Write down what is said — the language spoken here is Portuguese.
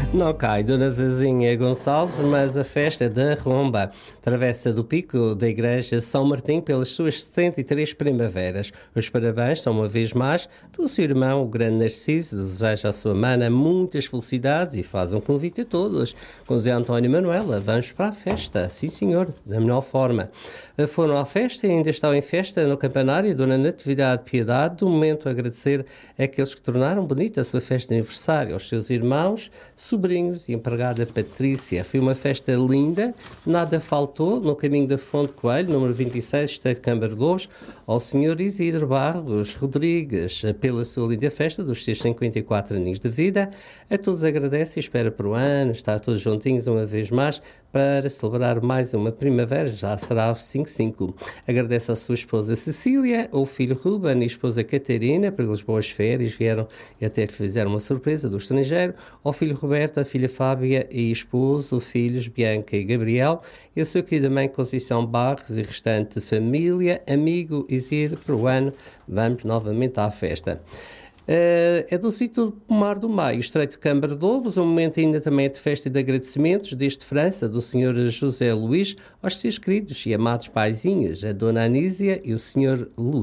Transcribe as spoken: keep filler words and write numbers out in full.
Não cai, Dona Zezinha Gonçalves, mas a festa da Romba. Travessa do Pico da Igreja São Martim pelas suas setenta e três primaveras. Os parabéns são uma vez mais do seu irmão, o grande Narciso. Deseja à sua mana muitas felicidades e faz um convite a todos. Com Zé António e Manuela, vamos para a festa. Sim, senhor, da melhor forma. Foram à festa e ainda estão em festa no campanário Dona Natividade Piedade. Do momento a agradecer àqueles que tornaram bonita a sua festa de aniversário, aos seus irmãos, sobrinhos e empregada Patrícia. Foi uma festa linda, nada faltou. No caminho da Fonte Coelho, número vinte e seis, Estreito de Câmara de Lobos, ao senhor Isidro Barros Rodrigues, pela sua linda festa dos seus cinquenta e quatro aninhos de vida. A todos agradece e espera por um ano, estar todos juntinhos uma vez mais para celebrar mais uma primavera, já será aos cinco cinco. Agradece à sua esposa Cecília, ao filho Ruben e esposa Catarina, pelas boas férias, vieram e até que fizeram uma surpresa do estrangeiro, ao filho Roberto, a filha Fábia e esposo, filhos Bianca e Gabriel, e a sua querida mãe Conceição Barros e restante família, amigo Isidro, para o ano, vamos novamente à festa. Uh, é do sítio do Pomar do Maio, Estreito de Câmara de Lobos, um momento ainda também é de festa e de agradecimentos, desde França, do senhor José Luís, aos seus queridos e amados paizinhos, a dona Anísia e o senhor Luís.